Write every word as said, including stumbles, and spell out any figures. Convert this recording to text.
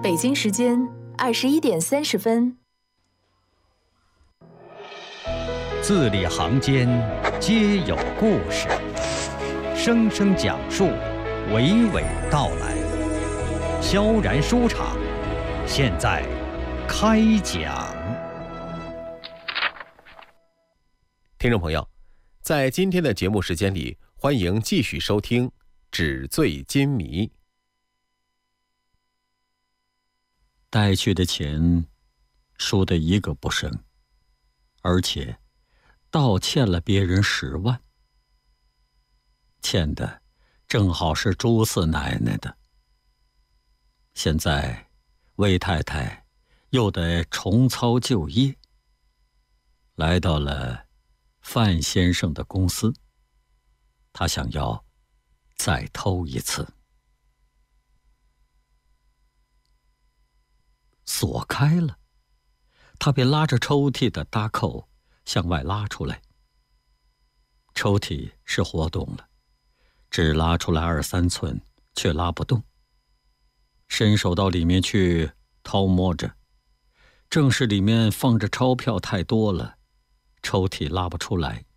北京时间二十一点三十分。 字里行间皆有故事，声声讲述，娓娓道来。萧然书场，现在开讲。 听众朋友，在今天的节目时间里，欢迎继续收听《纸醉金迷》。 带去的钱输得一个不剩，而且倒欠了别人十万，欠的正好是朱四奶奶的。现在魏太太又得重操旧业，来到了范先生的公司，她想要再偷一次。锁开了，他便拉着抽屉的搭扣向外拉出来。抽屉是活动了，只拉出来二三寸，却拉不动。伸手到里面去偷摸着，正是里面放着钞票太多了，抽屉拉不出来。